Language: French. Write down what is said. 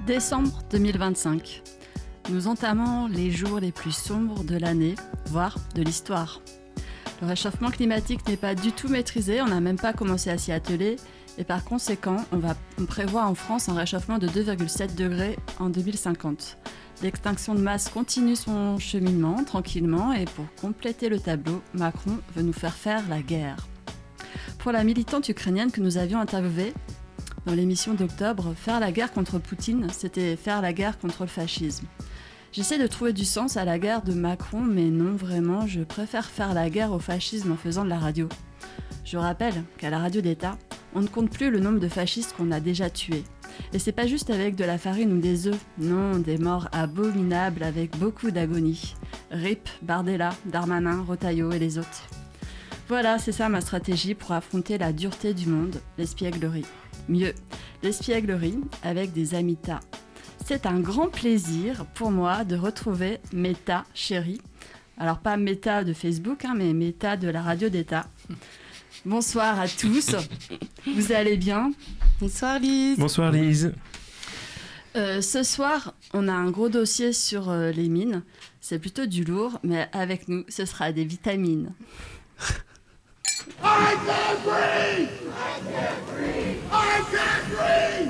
Décembre 2025. Nous entamons les jours les plus sombres de l'année, voire de l'histoire. Le réchauffement climatique n'est pas du tout maîtrisé, on n'a même pas commencé à s'y atteler, et par conséquent, on prévoit en France un réchauffement de 2,7 degrés en 2050. L'extinction de masse continue son cheminement tranquillement, et pour compléter le tableau, Macron veut nous faire la guerre. Pour la militante ukrainienne que nous avions interviewée dans l'émission d'octobre, faire la guerre contre Poutine, c'était faire la guerre contre le fascisme. J'essaie de trouver du sens à la guerre de Macron, mais non vraiment, je préfère faire la guerre au fascisme en faisant de la radio. Je rappelle qu'à la radio d'État, on ne compte plus le nombre de fascistes qu'on a déjà tués. Et c'est pas juste avec de la farine ou des œufs, non, des morts abominables avec beaucoup d'agonie. RIP, Bardella, Darmanin, Retailleau et les autres. Voilà, c'est ça ma stratégie pour affronter la dureté du monde, l'espièglerie. Mieux, l'espièglerie avec des amitas. C'est un grand plaisir pour moi de retrouver Meta chérie. Alors pas Meta de Facebook, mais Meta de la radio d'État. Bonsoir à tous, vous allez bien ? Bonsoir Lise. Bonsoir Lise. Ce soir, on a un gros dossier sur les mines. C'est plutôt du lourd, mais avec nous, ce sera des vitamines. I can't breathe! I can't breathe! I can't breathe!